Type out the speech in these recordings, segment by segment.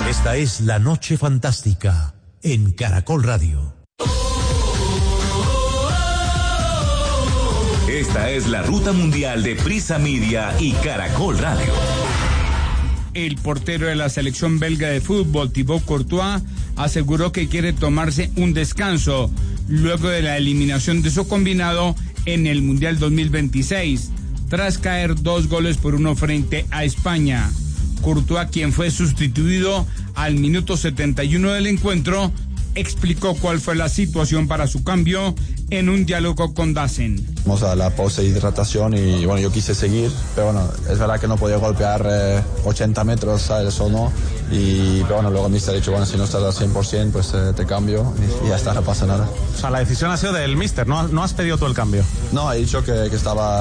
Esta es La Noche Fantástica en Caracol Radio. Esta es la ruta mundial de Prisa Media y Caracol Radio. El portero de la selección belga de fútbol, Thibaut Courtois, aseguró que quiere tomarse un descanso luego de la eliminación de su combinado en el Mundial 2026, tras caer 2-1 frente a España. Courtois, quien fue sustituido al minuto 71 del encuentro, explicó cuál fue la situación para su cambio en un diálogo con Dazen. Vamos a la pausa de hidratación y bueno, yo quise seguir, pero bueno, es verdad que no podía golpear 80 metros, ¿sabes? O no. Pero bueno, luego el míster ha dicho, bueno, si no estás al 100%, pues te cambio y ya está, no pasa nada. O sea, la decisión ha sido del míster, ¿no has pedido tú el cambio? No, he dicho que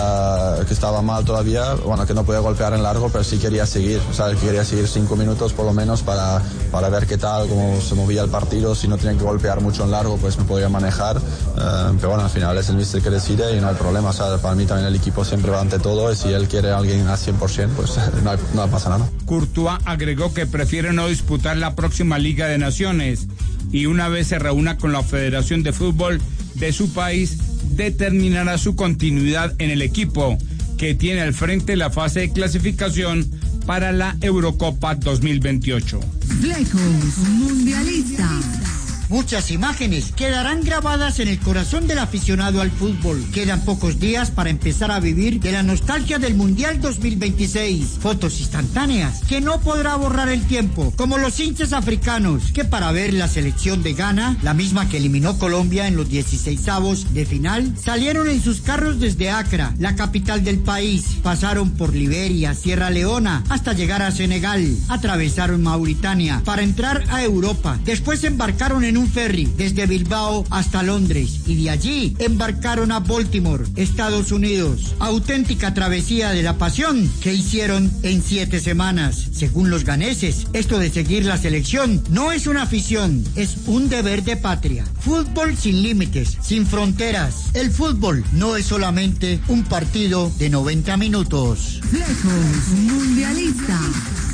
estaba mal todavía, bueno, que no podía golpear en largo, pero sí quería seguir, o sea, quería seguir 5 minutos por lo menos para ver qué tal, cómo se movía el partido, si no tenían que golpear mucho en largo, pues me podía manejar, pero bueno, al final es el míster que decide y no hay problema, o sea, para mí también el equipo siempre va ante todo y si él quiere a alguien al 100%, pues no pasa nada. Courtois agregó que prefiere no disputar la próxima Liga de Naciones y una vez se reúna con la Federación de Fútbol de su país, determinará su continuidad en el equipo, que tiene al frente la fase de clasificación para la Eurocopa 2028. Flecos Mundialista. Muchas imágenes quedarán grabadas en el corazón del aficionado al fútbol. Quedan pocos días para empezar a vivir de la nostalgia del Mundial 2026. Fotos instantáneas que no podrá borrar el tiempo, como los hinchas africanos, que para ver la selección de Ghana, la misma que eliminó Colombia en los 16avos de final, salieron en sus carros desde Accra, la capital del país. Pasaron por Liberia, Sierra Leona, hasta llegar a Senegal. Atravesaron Mauritania para entrar a Europa. Después embarcaron en un ferry desde Bilbao hasta Londres y de allí embarcaron a Baltimore, Estados Unidos. Auténtica travesía de la pasión que hicieron en 7 semanas. Según los ganeses, esto de seguir la selección no es una afición, es un deber de patria. Fútbol sin límites, sin fronteras. El fútbol no es solamente un partido de 90 minutos. Flecos Mundialista.